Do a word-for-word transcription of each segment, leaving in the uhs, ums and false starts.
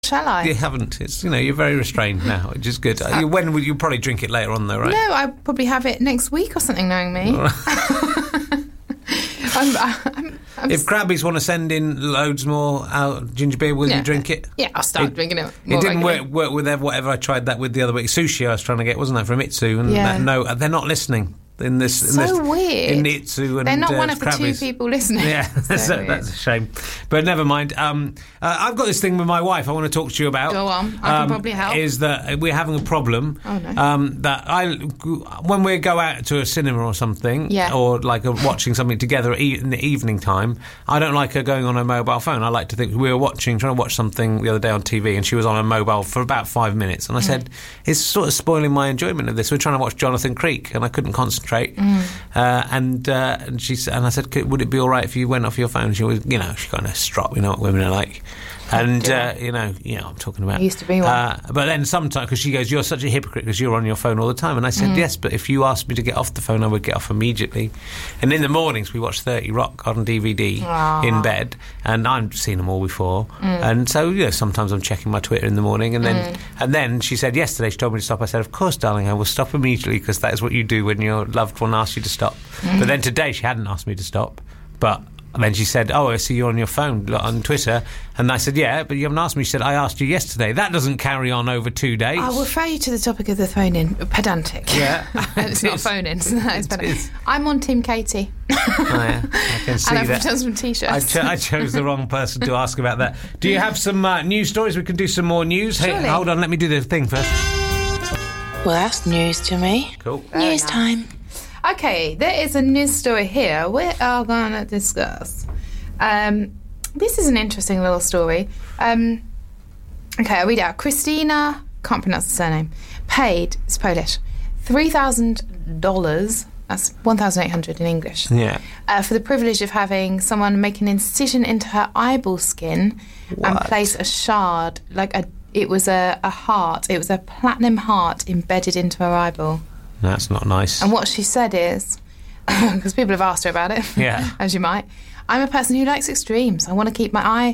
shall I? You haven't. It's, you know, you're very restrained now, which is good. Uh, when will you probably drink it later on, though, right? No, I'll probably have it next week or something, knowing me. I'm, I'm, I'm if Crabbies want to send in loads more out ginger beer, will yeah. you drink it? Yeah, I'll start it, drinking it. It didn't work, work with whatever I tried that with the other week. Sushi I was trying to get, wasn't I, from Itsu? And yeah. that, no, they're not listening. In this, so in this, weird. In Itsu and they're not uh, one of the Crabbies. two people listening. Yeah, that's, so a, that's a shame. But never mind. Um, uh, I've got this thing with my wife I want to talk to you about. Go on, I can um, probably help. Is that we're having a problem. Oh, no. Um, that I, when we go out to a cinema or something, yeah. or like a, watching something together in the evening time, I don't like her going on her mobile phone. I like to think we were watching, trying to watch something the other day on T V, and she was on her mobile for about five minutes, and I mm. said, "It's sort of spoiling my enjoyment of this." We're trying to watch Jonathan Creek, and I couldn't concentrate. Mm. Uh, and uh, and she and I said, would it be all right if you went off your phone? She was, you know, she kind of strop, you know what women are like. And, uh, you know, you know, I'm talking about. I used to be one. Uh, but then sometimes, because she goes, you're such a hypocrite because you're on your phone all the time. And I said, mm. yes, but if you asked me to get off the phone, I would get off immediately. And in the mornings, we watch thirty Rock on D V D Aww. In bed. And I've seen them all before. Mm. And so, you know, sometimes I'm checking my Twitter in the morning. And then, mm. and then she said, yesterday, she told me to stop. I said, of course, darling, I will stop immediately because that is what you do when your loved one asks you to stop. Mm. But then today, she hadn't asked me to stop. But... And then she said, oh, I see you're on your phone on Twitter. And I said, yeah, but you haven't asked me. She said, I asked you yesterday. That doesn't carry on over two days. I'll refer you to the topic of the phone-in. Pedantic. Yeah. It's not phone-in, so that is pedantic. I'm on Team Katie. Oh, yeah. I can see and I've that. done some T-shirts. I, cho- I chose the wrong person to ask about that. Do you have some uh, news stories? We can do some more news. Hey, Surely. hold on, let me do the thing first. Well, that's news to me. Cool. Very news nice. Time. Okay, there is a news story here we are going to discuss. Um, this is an interesting little story. Um, okay, I'll read it out. Christina, can't pronounce the surname, paid, it's Polish, three thousand dollars, that's one thousand eight hundred dollars in English, yeah, uh, for the privilege of having someone make an incision into her eyeball skin what? and place a shard, like a, it was a, a heart, it was a platinum heart embedded into her eyeball. That's not nice. And what she said is, because people have asked her about it, yeah. as you might, I'm a person who likes extremes. I want to keep my eye,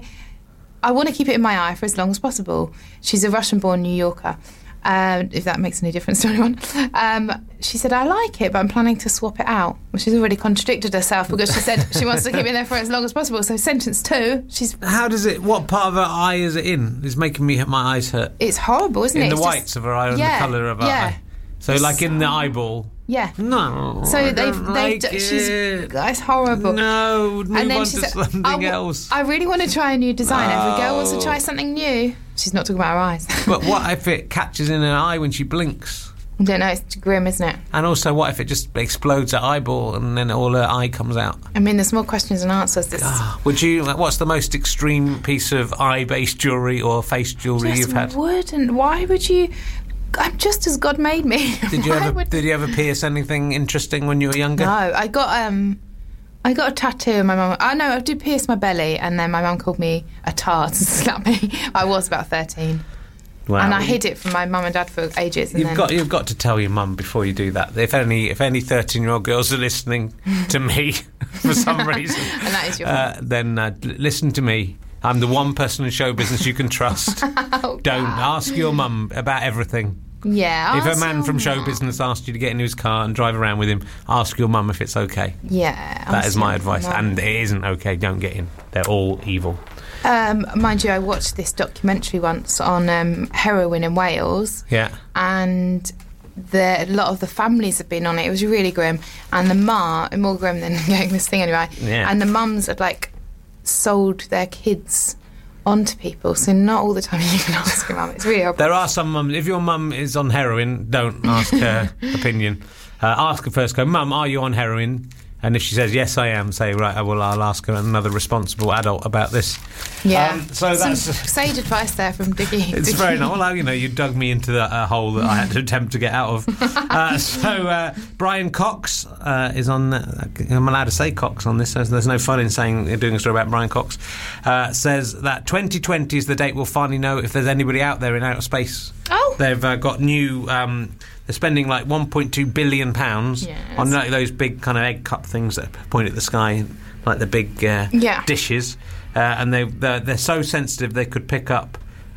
I want to keep it in my eye for as long as possible. She's a Russian-born New Yorker, um, if that makes any difference to anyone. Um, she said, I like it, but I'm planning to swap it out. Well, she's already contradicted herself because she said she wants to keep it there for as long as possible. So sentence two, she's... How does it, what part of her eye is it in? It's making me my eyes hurt. It's horrible, isn't in it? In the it's whites just, of her eye and yeah, the colour of her yeah. eye. So it's like in the eyeball. Yeah. No. So I they've don't they've like d- she's it. that's horrible. No, move and then on she to said, something I w- else. I really want to try a new design. Oh. Every girl wants to try something new. She's not talking about her eyes. But what if it catches in her eye when she blinks? I don't know, it's grim, isn't it? And also, what if it just explodes her eyeball and then all her eye comes out? I mean, there's more questions than answers. This oh, would you? Like, what's the most extreme piece of eye-based jewellery or face jewellery just you've had? Wouldn't. Why would you? I'm just as God made me. Did you ever? Would... Did you ever pierce anything interesting when you were younger? No, I got um, I got a tattoo. And my mum. I know I did pierce my belly, and then my mum called me a tart and slapped me. I was about thirteen. Wow. And I hid it from my mum and dad for ages. And you've then... got you've got to tell your mum before you do that. If any if any thirteen-year-old girls are listening to me for some reason, and that is your uh, then uh, listen to me. I'm the one person in show business you can trust. oh, Don't God. ask your mum about everything. Yeah. If a man from show mum. business asked you to get into his car and drive around with him, ask your mum if it's okay. Yeah. That is my advice. Mum. And it isn't okay. Don't get in. They're all evil. Um, mind you, I watched this documentary once on um, heroin in Wales. Yeah. And the, a lot of the families have been on it. It was really grim. And the ma, more grim than getting this thing anyway. Yeah. And the mums had like sold their kids onto people, so not all the time you can ask your mum. It's really horrible. There are some mums. If your mum is on heroin, don't ask her opinion. Uh, ask her first. Go, Mum, are you on heroin? And if she says yes, I am, say right. Well, I'll ask her another responsible adult about this. Yeah. Um, so that's some sage advice there from Diggy. It's Diggy. very nice. Well, you know, you dug me into that uh, hole that I had to attempt to get out of. Uh, so uh, Brian Cox uh, is on. Uh, I'm allowed to say Cox on this. So there's no fun in saying doing a story about Brian Cox. Uh, says that twenty twenty is the date we'll finally know if there's anybody out there in outer space. Oh. They've uh, got new. Um, they're spending like one point two billion pounds yes. on like those big kind of egg cup things that point at the sky, like the big uh, yeah. dishes. Uh, and they they're, they're so sensitive they could pick up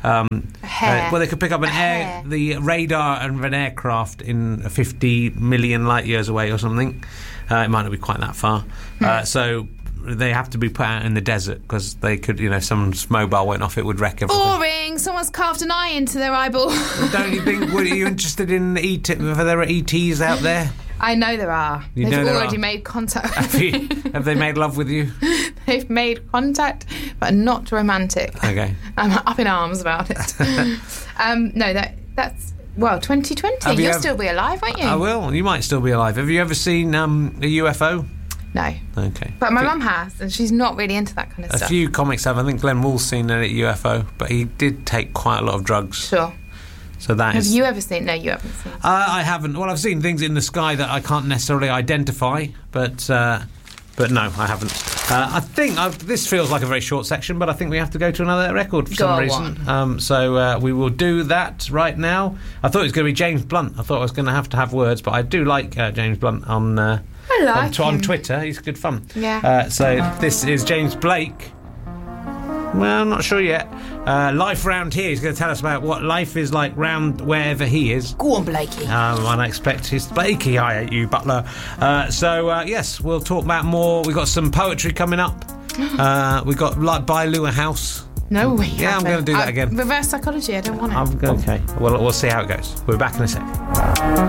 Um, A hair. Uh, well, they could pick up an A air, hair. the radar of an aircraft in fifty million light years away or something. Uh, it might not be quite that far. Hmm. Uh, so they have to be put out in the desert because they could, you know, if someone's mobile went off, it would wreck everything. Boring. Someone's carved an eye into their eyeball. Don't you think? Were you interested in E T? If there are E Ts out there? I know there are. You They've know there already are. made contact. Have, you, have they made love with you? They've made contact, but not romantic. Okay. I'm up in arms about it. um, no, that that's well, twenty twenty. Have you You'll ever- still be alive, won't you? I will. You might still be alive. Have you ever seen um, a U F O? No, Okay. but my mum has, and she's not really into that kind of A stuff. few comics have. I think Glenn Wool's seen a U F O, but he did take quite a lot of drugs. Sure. So that Have is. you ever seen? No, you haven't seen. Uh, I haven't. Well, I've seen things in the sky that I can't necessarily identify, but uh, but no, I haven't. Uh, I think I've, this feels like a very short section, but I think we have to go to another record for Go some reason. Um, so uh, we will do that right now. I thought it was going to be James Blunt. I thought I was going to have to have words, but I do like uh, James Blunt on uh, I like on, tw- on him. Twitter. He's good fun. Yeah. Uh, so this is James Blake. Well, I'm not sure yet. Uh, life round here. He's going to tell us about what life is like round wherever he is. Go on, Blakey. Um, unexpected Blakey, I hate you, Butler. Uh, so, uh, yes, we'll talk about more. We've got some poetry coming up. Uh, we've got, like, Buy Lou a House. No, we Yeah, I'm haven't. gonna do that Uh, again. Reverse psychology. I don't want it. I'm, okay, well, we'll see how it goes. We're back in a sec.